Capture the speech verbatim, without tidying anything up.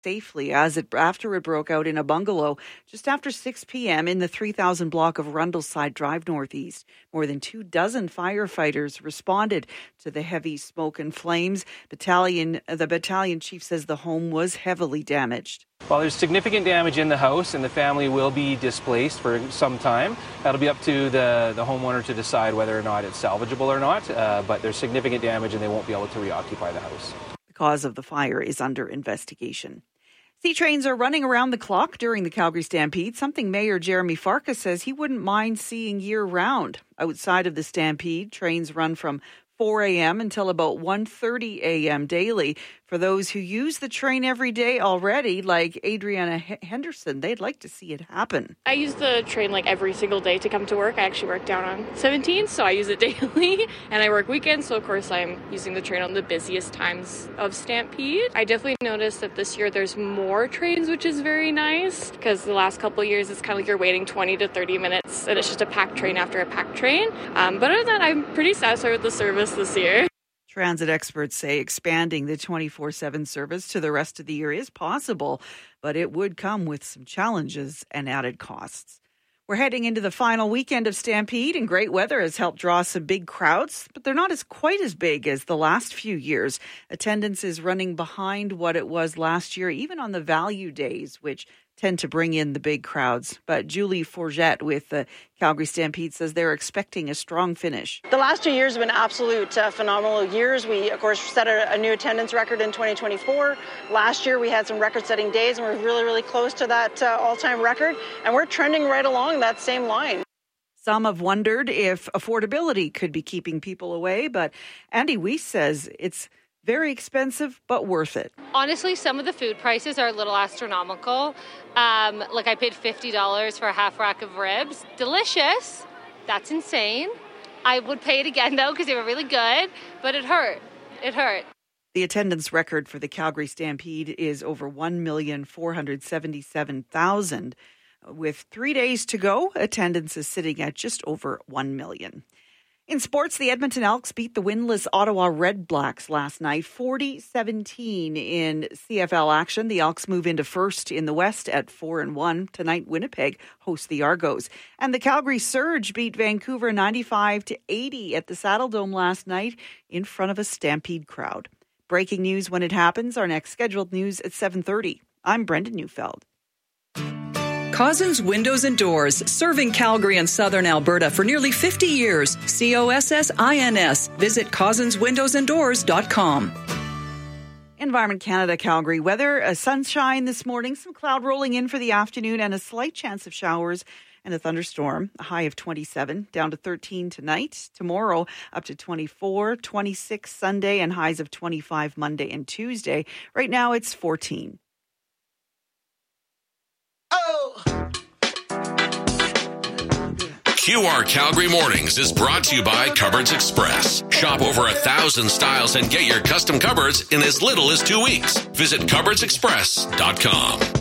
safely as it after it broke out in a bungalow just after six p.m. in the three thousand block of Rundleside Drive Northeast. More than two dozen firefighters responded to the heavy smoke and flames. Battalion, the battalion chief says the home was heavily damaged. Well, there's significant damage in the house and the family will be displaced for some time. That'll be up to the, the homeowner to decide whether or not it's salvageable or not, uh, but there's significant damage and they won't be able to reoccupy the house. The cause of the fire is under investigation. Sea trains are running around the clock during the Calgary Stampede, something Mayor Jeremy Farkas says he wouldn't mind seeing year-round. Outside of the Stampede, trains run from four a.m. until about one thirty a.m. daily. For those who use the train every day already, like Adriana H- Henderson, they'd like to see it happen. I use the train like every single day to come to work. I actually work down on seventeenth, so I use it daily. And I work weekends, so of course I'm using the train on the busiest times of Stampede. I definitely noticed that this year there's more trains, which is very nice, because the last couple of years it's kind of like you're waiting twenty to thirty minutes and it's just a packed train after a packed train. Um, but other than that, I'm pretty satisfied with the service this year. Transit experts say expanding the twenty-four seven service to the rest of the year is possible, but it would come with some challenges and added costs. We're heading into the final weekend of Stampede, and great weather has helped draw some big crowds, but they're not as quite as big as the last few years. Attendance is running behind what it was last year, even on the value days, which tend to bring in the big crowds. But Julie Forget with the Calgary Stampede says they're expecting a strong finish. The last two years have been absolute uh, phenomenal years. We, of course, set a, a new attendance record in twenty twenty-four. Last year we had some record-setting days, and we're really, really close to that uh, all-time record. And we're trending right along that same line. Some have wondered if affordability could be keeping people away, but Andy Weiss says it's very expensive, but worth it. Honestly, some of the food prices are a little astronomical. Um, like I paid fifty dollars for a half rack of ribs. Delicious. That's insane. I would pay it again, though, because they were really good, but it hurt. It hurt. The attendance record for the Calgary Stampede is over one million four hundred seventy-seven thousand. With three days to go, attendance is sitting at just over one million. In sports, the Edmonton Elks beat the winless Ottawa Red Blacks last night, forty seventeen in C F L action. The Elks move into first in the West at four and one. Tonight, Winnipeg hosts the Argos. And the Calgary Surge beat Vancouver ninety-five to eighty at the Saddle Dome last night in front of a Stampede crowd. Breaking news when it happens. Our next scheduled news at seven thirty. I'm Brendan Neufeld. Cozzens Windows and Doors, serving Calgary and southern Alberta for nearly fifty years. C O S S I N S. Visit cozzens windows and doors dot com. Environment Canada Calgary weather, a sunshine this morning, some cloud rolling in for the afternoon and a slight chance of showers and a thunderstorm. A high of twenty-seven, down to thirteen tonight. Tomorrow up to twenty-four, twenty-six Sunday, and highs of twenty-five Monday and Tuesday. Right now it's fourteen. Q R Calgary Mornings is brought to you by Cupboards Express. Shop over a thousand styles and get your custom cupboards in as little as two weeks. Visit cupboards express dot com.